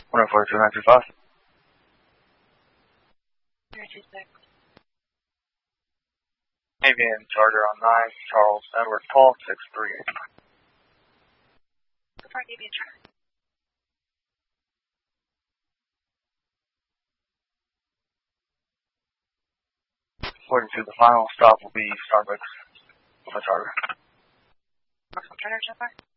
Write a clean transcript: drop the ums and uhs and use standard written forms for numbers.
1042925. 326. Avian Charter on 9, Charles Edward Paul 638. Report Avian Charter. According to the final stop will be Starbucks, the Charter. Turner so far?